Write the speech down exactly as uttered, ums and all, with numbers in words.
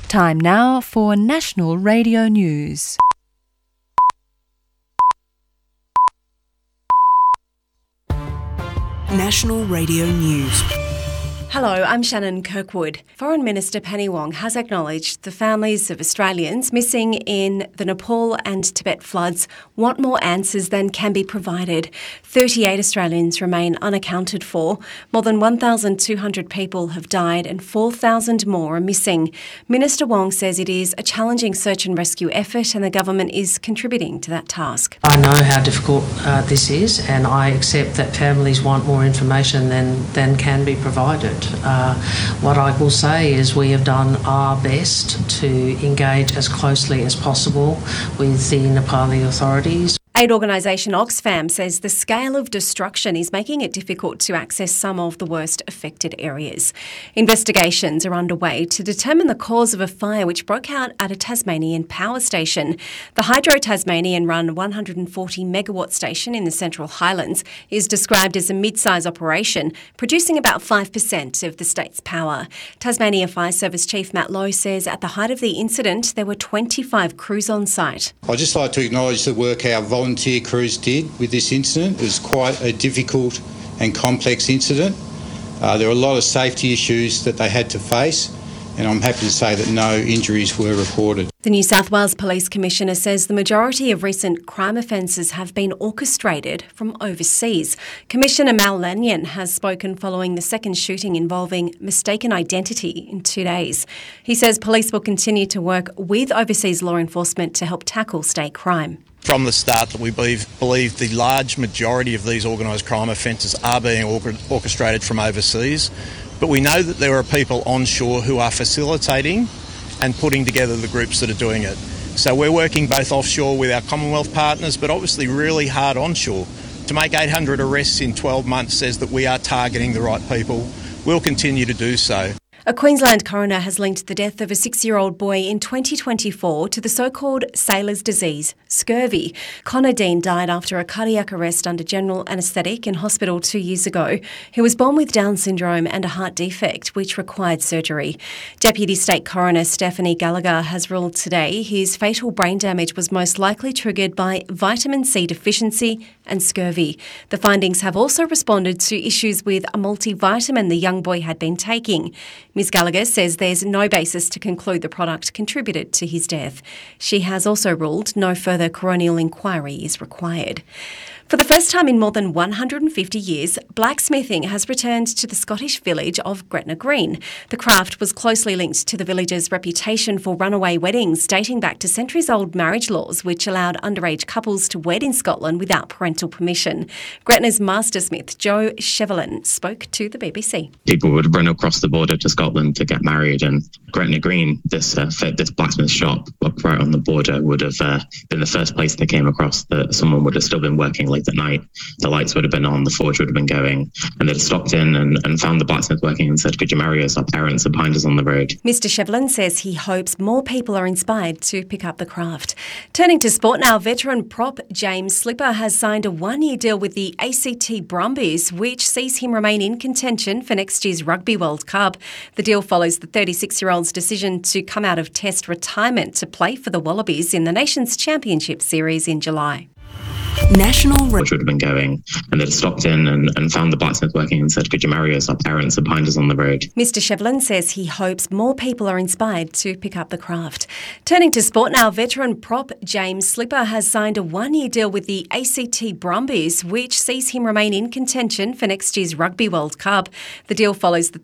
Time now for National Radio News. National Radio News. Hello, I'm Shannon Kirkwood. Foreign Minister Penny Wong has acknowledged the families of Australians missing in the Nepal and Tibet floods want more answers than can be provided. thirty-eight Australians remain unaccounted for. More than one thousand two hundred people have died and four thousand more are missing. Minister Wong says it is a challenging search and rescue effort and the government is contributing to that task. I know how difficult uh, this is, and I accept that families want more information than, than can be provided. Uh, what I will say is we have done our best to engage as closely as possible with the Nepali authorities. Aid organisation Oxfam says the scale of destruction is making it difficult to access some of the worst affected areas. Investigations are underway to determine the cause of a fire which broke out at a Tasmanian power station. The Hydro Tasmanian run one hundred forty megawatt station in the Central Highlands is described as a mid-size operation, producing about five percent of the state's power. Tasmania Fire Service Chief Matt Lowe says at the height of the incident there were twenty-five crews on site. I'd just like to acknowledge the work our volunteers volunteer crews did with this incident. It was quite a difficult and complex incident. Uh, there were a lot of safety issues that they had to face, and I'm happy to say that no injuries were reported. The New South Wales Police Commissioner says the majority of recent crime offences have been orchestrated from overseas. Commissioner Mal Lanyon has spoken following the second shooting involving mistaken identity in two days. He says police will continue to work with overseas law enforcement to help tackle state crime. From the start that we believe, believe the large majority of these organised crime offences are being orchestrated from overseas, but we know that there are people onshore who are facilitating and putting together the groups that are doing it. So we're working both offshore with our Commonwealth partners, but obviously really hard onshore. To make eight hundred arrests in twelve months says that we are targeting the right people. We'll continue to do so. A Queensland coroner has linked the death of a six-year-old boy in twenty twenty-four to the so-called sailor's disease, scurvy. Connor Dean died after a cardiac arrest under general anaesthetic in hospital two years ago. He was born with Down syndrome and a heart defect, which required surgery. Deputy State Coroner Stephanie Gallagher has ruled today his fatal brain damage was most likely triggered by vitamin C deficiency and scurvy. The findings have also responded to issues with a multivitamin the young boy had been taking. Miz Gallagher says there's no basis to conclude the product contributed to his death. She has also ruled no further coronial inquiry is required. For the first time in more than one hundred fifty years, blacksmithing has returned to the Scottish village of Gretna Green. The craft was closely linked to the village's reputation for runaway weddings, dating back to centuries-old marriage laws which allowed underage couples to wed in Scotland without parental permission. Gretna's mastersmith, Joe Chevelin, spoke to the B B C. People would run across the border to Scotland to get married, and Gretna Green, this uh, this blacksmith shop right on the border, would have uh, been the first place they came across that someone would have still been working late at night. The lights would have been on, the forge would have been going, and they'd stopped in and, and found the blacksmith working and said, "Could you marry us? Our parents are behind us on the road." Mister Chevelin says he hopes more people are inspired to pick up the craft. Turning to sport now, veteran prop James Slipper has signed a one-year deal with the A C T Brumbies, which sees him remain in contention for next year's Rugby World Cup. The deal follows the thirty-six-year-old's decision to come out of Test retirement to play for the Wallabies in the Nations Championship Series in July. National Which would have been going, and they'd stopped in and, and found the blacksmith working and said, "Could you marry us? Our parents are behind us on the road." Mister Chevelin says he hopes more people are inspired to pick up the craft. Turning to sport now, veteran prop James Slipper has signed a one-year deal with the A C T Brumbies, which sees him remain in contention for next year's Rugby World Cup. The deal follows the